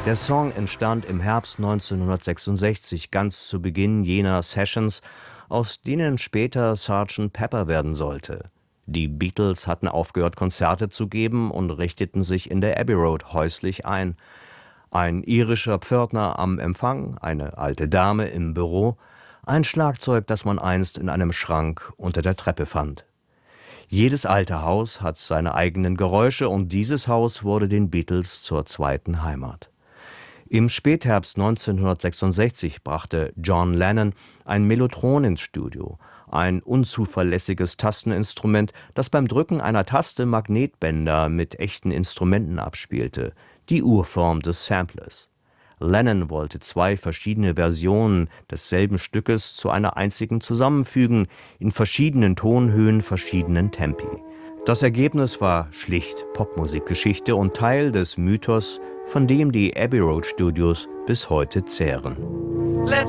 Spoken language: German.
Der Song entstand im Herbst 1966, ganz zu Beginn jener Sessions, aus denen später Sgt. Pepper werden sollte. Die Beatles hatten aufgehört, Konzerte zu geben und richteten sich in der Abbey Road häuslich ein. Ein irischer Pförtner am Empfang, eine alte Dame im Büro, ein Schlagzeug, das man einst in einem Schrank unter der Treppe fand. Jedes alte Haus hat seine eigenen Geräusche und dieses Haus wurde den Beatles zur zweiten Heimat. Im Spätherbst 1966 brachte John Lennon ein Mellotron ins Studio, ein unzuverlässiges Tasteninstrument, das beim Drücken einer Taste Magnetbänder mit echten Instrumenten abspielte, die Urform des Samplers. Lennon wollte zwei verschiedene Versionen desselben Stückes zu einer einzigen zusammenfügen, in verschiedenen Tonhöhen, verschiedenen Tempi. Das Ergebnis war schlicht Popmusikgeschichte und Teil des Mythos, von dem die Abbey Road Studios bis heute zehren.